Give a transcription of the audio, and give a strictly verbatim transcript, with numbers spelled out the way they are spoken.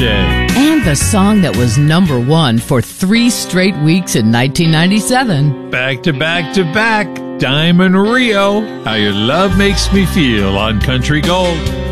Day. And the song that was number one for three straight weeks in nineteen ninety-seven. Back to back to back, Diamond Rio, How Your Love Makes Me Feel on Country Gold.